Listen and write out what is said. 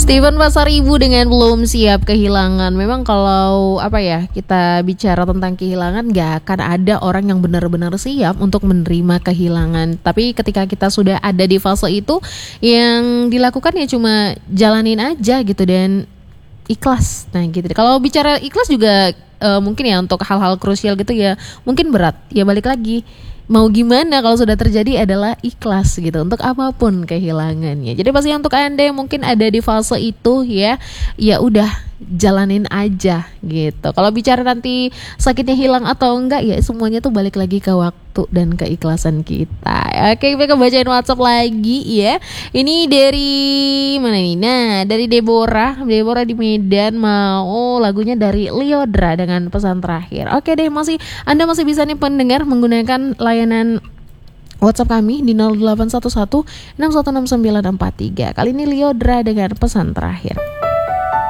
Steven Pasaribu dengan belum siap kehilangan. Memang kalau kita bicara tentang kehilangan, gak akan ada orang yang benar-benar siap untuk menerima kehilangan. Tapi ketika kita sudah ada di fase itu, yang dilakukan ya cuma jalanin aja gitu dan ikhlas. Nah gitu. Kalau bicara ikhlas juga mungkin ya untuk hal-hal krusial gitu ya mungkin berat. Ya balik lagi, mau gimana kalau sudah terjadi adalah ikhlas gitu untuk apapun kehilangannya. Jadi pasti untuk Anda yang mungkin ada di fase itu ya udah jalanin aja gitu. Kalau bicara nanti sakitnya hilang atau enggak ya semuanya tuh balik lagi ke waktu dan keikhlasan kita. Oke, kita bacain WhatsApp lagi ya. Ini dari mana nih? Nah, dari Deborah di Medan mau lagunya dari Lyodra dengan pesan terakhir. Oke deh, Anda masih bisa nih pendengar menggunakan layanan WhatsApp kami di 0811 616943. Kali ini Lyodra dengan pesan terakhir.